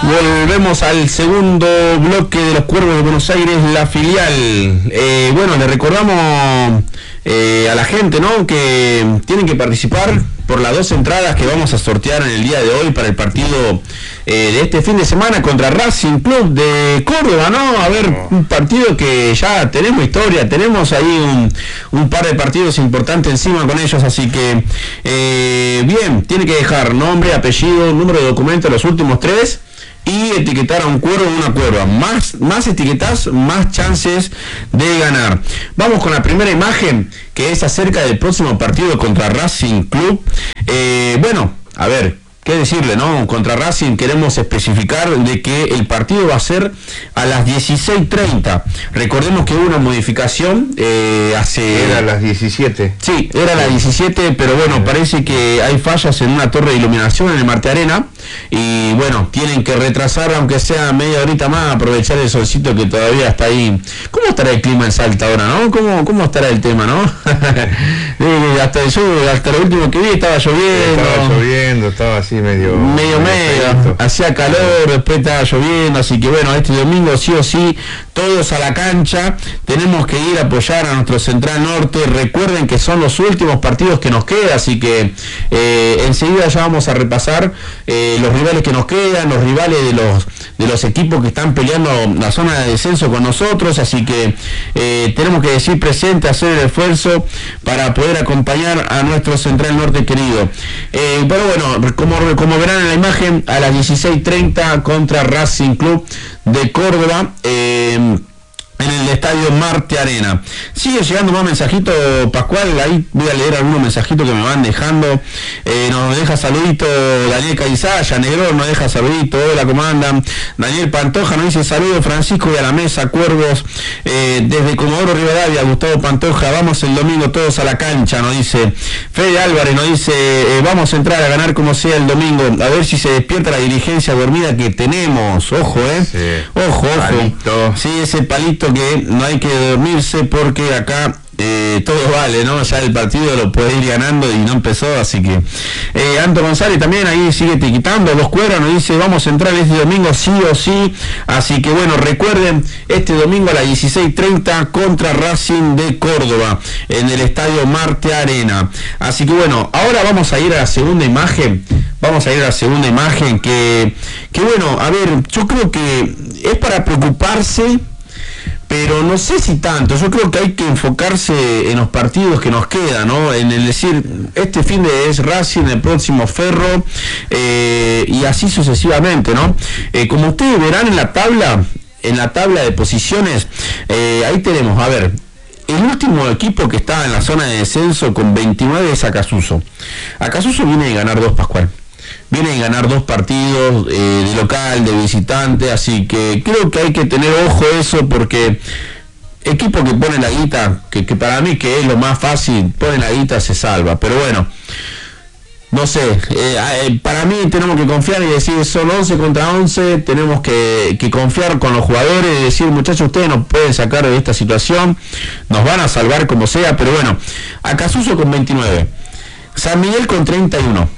Volvemos al segundo bloque de los Cuervos de Buenos Aires, la filial. Bueno, le recordamos a la gente, ¿no?, que tienen que participar por las 2 entradas que vamos a sortear en el día de hoy para el partido de este fin de semana contra Racing Club de Córdoba, ¿no? A ver, un partido que ya tenemos historia, tenemos ahí un par de partidos importantes encima con ellos, así que bien, tiene que dejar nombre, apellido, número de documento, los últimos 3, y etiquetar a un cuervo o una cuerva. Más etiquetas, más chances de ganar. Vamos con la primera imagen, que es acerca del próximo partido contra Racing Club. Bueno, a ver, qué decirle, ¿no? Contra Racing queremos especificar de que el partido va a ser a las 16:30. Recordemos que hubo una modificación Era a las 17. Sí, era a las 17, pero bueno, parece que hay fallas en una torre de iluminación en el Marte Arena. Y bueno, tienen que retrasar, aunque sea media horita más, aprovechar el solcito que todavía está ahí. ¿Cómo estará el clima en Salta ahora, no? ¿Cómo estará el tema, no? hasta lo último que vi estaba lloviendo. Estaba así medio hacía calor, después estaba lloviendo, así que bueno, este domingo sí o sí, todos a la cancha, tenemos que ir a apoyar a nuestro Central Norte. Recuerden que son los últimos partidos que nos quedan, así que enseguida ya vamos a repasar los rivales que nos quedan, los rivales de los equipos que están peleando la zona de descenso con nosotros, así que tenemos que decir presente, hacer el esfuerzo para poder acompañar a nuestro Central Norte querido. Pero bueno, como verán en la imagen, a las 16:30 contra Racing Club de Córdoba, en el estadio Marte Arena. Sigue llegando más mensajitos, Pascual, ahí voy a leer algunos mensajitos que me van dejando. Nos deja saludito Daniel Caizaya, Negrón nos deja saludito, hola, ¿cómo andan? Daniel Pantoja nos dice saludos, Francisco y a la mesa, Cuervos, desde Comodoro Rivadavia, Gustavo Pantoja, vamos el domingo todos a la cancha, nos dice. Fede Álvarez nos dice, vamos a entrar a ganar como sea el domingo, a ver si se despierta la dirigencia dormida que tenemos, ojo, sí. Ojo. Palito. Sí, ese palito que no hay que dormirse porque acá todo vale, ¿no? Ya el partido lo puede ir ganando y no empezó, así que Anto González también ahí sigue etiquetando, Dos Cuervos nos dice vamos a entrar este domingo sí o sí, así que bueno, recuerden, este domingo a las 16:30 contra Racing de Córdoba en el estadio Marte Arena. Así que bueno, ahora vamos a ir a la segunda imagen, que bueno, a ver, yo creo que es para preocuparse, pero no sé si tanto. Yo creo que hay que enfocarse en los partidos que nos quedan, ¿no? En el decir, este fin de es Racing, el próximo Ferro, y así sucesivamente, ¿no? Como ustedes verán en la tabla de posiciones, ahí tenemos, a ver, el último equipo que está en la zona de descenso con 29 es Acasuso. Acasuso viene de ganar 2, Pascual. Viene a ganar 2 partidos de local, de visitante, así que creo que hay que tener ojo a eso, porque equipo que pone la guita, que para mí que es lo más fácil, pone la guita, se salva, pero bueno, no sé, para mí tenemos que confiar y decir, son 11 contra 11, tenemos que confiar con los jugadores y decir, muchachos, ustedes nos pueden sacar de esta situación, nos van a salvar como sea, pero bueno, Acasuso con 29, San Miguel con 31,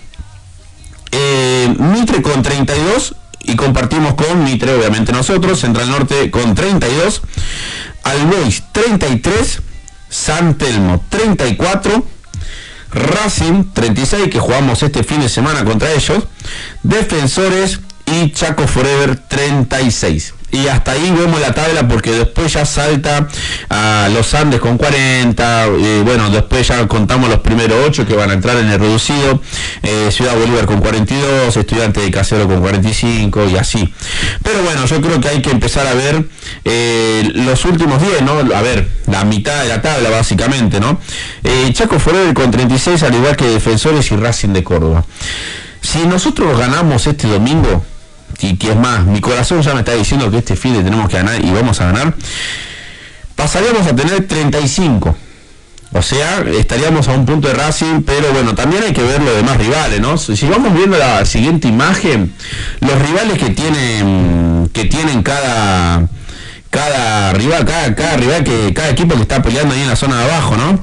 Mitre con 32, y compartimos con Mitre obviamente nosotros, Central Norte con 32, Albois 33, San Telmo 34, Racing 36, que jugamos este fin de semana contra ellos, Defensores y Chaco Forever 36. Y hasta ahí vemos la tabla, porque después ya salta a los Andes con 40, bueno, después ya contamos los primeros 8 que van a entrar en el reducido, Ciudad Bolívar con 42, Estudiantes de Casero con 45 y así. Pero bueno, yo creo que hay que empezar a ver los últimos 10, ¿no? A ver, la mitad de la tabla básicamente, ¿no? Chaco Forever con 36, al igual que Defensores y Racing de Córdoba. Si nosotros ganamos este domingo, y que es más, mi corazón ya me está diciendo que este fin de tenemos que ganar y vamos a ganar, pasaríamos a tener 35, o sea, estaríamos a un punto de Racing, pero bueno, también hay que ver los demás rivales, ¿no? Si vamos viendo la siguiente imagen, los rivales que tienen cada rival, cada equipo que está peleando ahí en la zona de abajo, ¿no?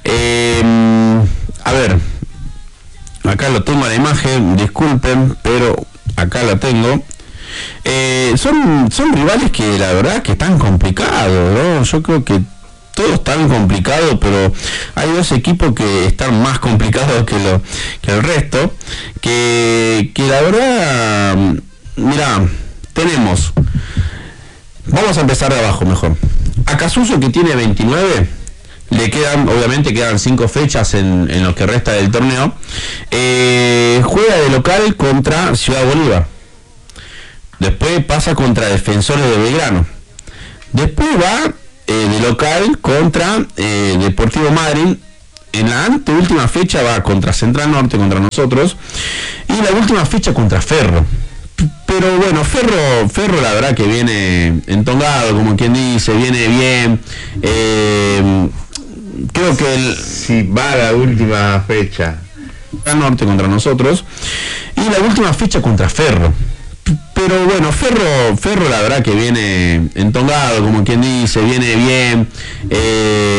A ver, acá lo tengo en la imagen, disculpen, pero acá la tengo. Son rivales que la verdad que están complicados, ¿no? Yo creo que todos están complicados, pero hay dos equipos que están más complicados que el resto, que la verdad, mira, vamos a empezar de abajo mejor. Acasuso, que tiene 29, obviamente quedan 5 fechas en lo que resta del torneo, juega de local contra Ciudad Bolívar, después pasa contra Defensores de Belgrano, después va de local contra Deportivo Madryn. En la anteúltima fecha va contra Central Norte, contra nosotros, y la última fecha contra Ferro. Pero bueno, Ferro la verdad que viene entongado, como quien dice, viene bien. Creo que si va a la última fecha Central Norte contra nosotros, y la última fecha contra Ferro. Pero bueno, Ferro la verdad que viene entongado, como quien dice, viene bien.